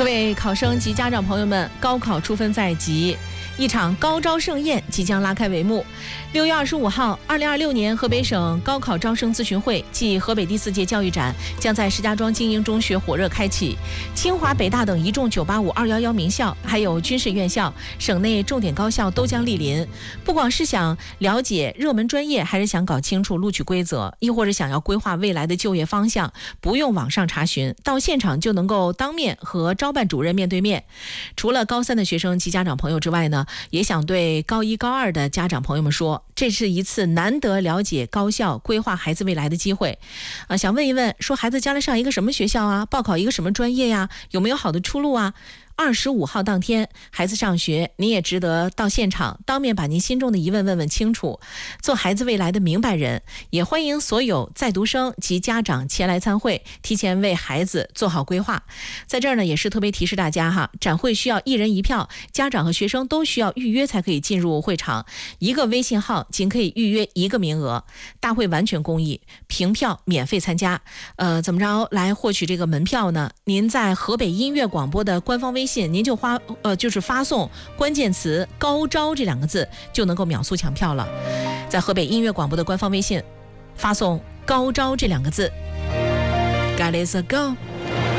各位考生及家长朋友们，高考出分在即，一场高招盛宴即将拉开帷幕。6月25号，2026年河北省高考招生咨询会暨河北第4届教育展将在石家庄精英中学火热开启。清华、北大等一众985、211名校，还有军事院校、省内重点高校都将莅临。不光是想了解热门专业，还是想搞清楚录取规则，亦或者想要规划未来的就业方向，不用网上查询，到现场就能够当面和招办主任面对面。除了高3的学生及家长朋友之外呢，也想对高1、高2的家长朋友们说，这是一次难得了解高校、规划孩子未来的机会。想问一问，说孩子将来上一个什么学校啊？报考一个什么专业呀？有没有好的出路啊？25号当天，孩子上学，您也值得到现场当面把您心中的疑问问问清楚，做孩子未来的明白人。也欢迎所有在读生及家长前来参会，提前为孩子做好规划。在这儿呢，也是特别提示大家哈，展会需要1人1票，家长和学生都需要预约才可以进入会场，一个微信号仅可以预约1个名额。大会完全公益，凭票免费参加。怎么着来获取这个门票呢？您在河北音乐广播的官方微信，您就发送关键词“高招”这2个字，就能够秒速抢票了。在河北音乐广播的官方微信发送“高招”这2个字。God is a go。